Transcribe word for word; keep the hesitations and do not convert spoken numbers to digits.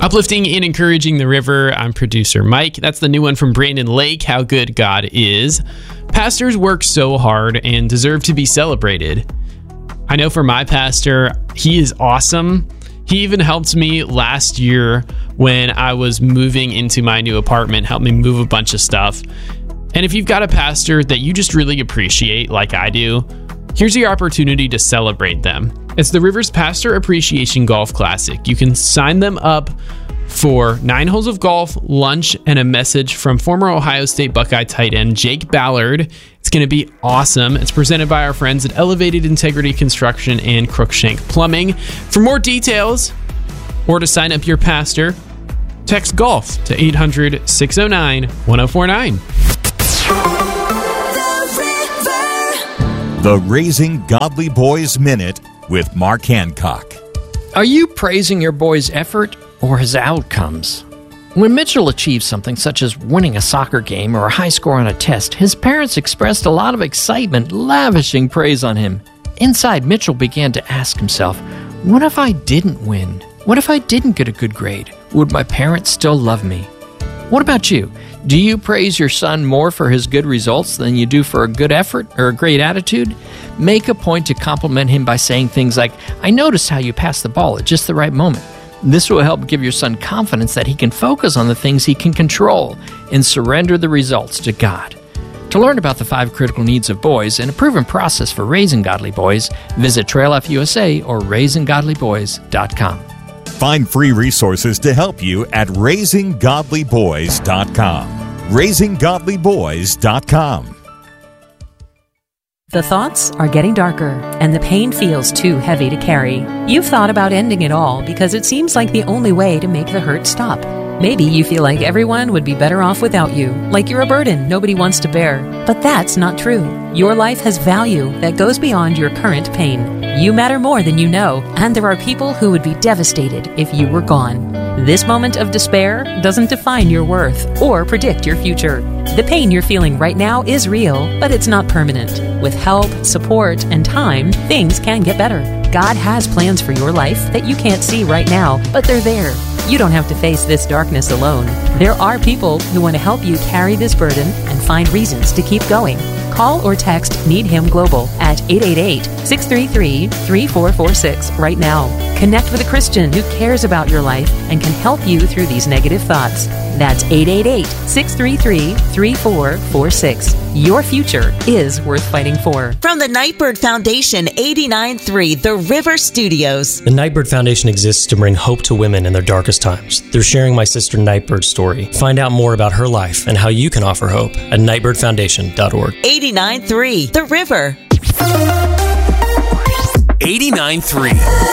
Uplifting and encouraging the river. I'm producer Mike. That's the new one from Brandon Lake, How Good God Is. Pastors work so hard and deserve to be celebrated. I know for my pastor, he is awesome. He even helped me last year when I was moving into my new apartment, helped me move a bunch of stuff. And if you've got a pastor that you just really appreciate, like I do, here's your opportunity to celebrate them. It's the Rivers Pastor Appreciation Golf Classic. You can sign them up for nine holes of golf, lunch, and a message from former Ohio State Buckeye tight end Jake Ballard. It's going to be awesome. It's presented by our friends at Elevated Integrity Construction and Crookshank Plumbing. For more details or to sign up your pastor, text GOLF to eight hundred, six oh nine, one oh four nine. The Raising Godly Boys Minute with Mark Hancock. Are you praising your boy's effort or his outcomes? When Mitchell achieved something such as winning a soccer game or a high score on a test, his parents expressed a lot of excitement, lavishing praise on him. Inside, Mitchell began to ask himself, what if I didn't win? What if I didn't get a good grade? Would my parents still love me? What about you? Do you praise your son more for his good results than you do for a good effort or a great attitude? Make a point to compliment him by saying things like, I noticed how you passed the ball at just the right moment. This will help give your son confidence that he can focus on the things he can control and surrender the results to God. To learn about the five critical needs of boys and a proven process for raising godly boys, visit Trail F U S A or raising godly boys dot com. Find free resources to help you at raising godly boys dot com. raising godly boys dot com. The thoughts are getting darker, and the pain feels too heavy to carry. You've thought about ending it all because it seems like the only way to make the hurt stop. Maybe you feel like everyone would be better off without you, like you're a burden nobody wants to bear. But that's not true. Your life has value that goes beyond your current pain. You matter more than you know, and there are people who would be devastated if you were gone. This moment of despair doesn't define your worth or predict your future. The pain you're feeling right now is real, but it's not permanent. With help, support, and time, things can get better. God has plans for your life that you can't see right now, but they're there. You don't have to face this darkness alone. There are people who want to help you carry this burden and find reasons to keep going. Call or text Need Him Global at eight eight eight, six three three, three four four six right now. Connect with a Christian who cares about your life and can help you through these negative thoughts. That's eight eight eight, six three three, three four four six. Your future is worth fighting for. From the Nightbird Foundation, eighty-nine point three The River Studios. The Nightbird Foundation exists to bring hope to women in their darkest times. They're sharing my sister Nightbird's story. Find out more about her life and how you can offer hope at nightbird foundation dot org. eighty-nine point three The River. eighty-nine point three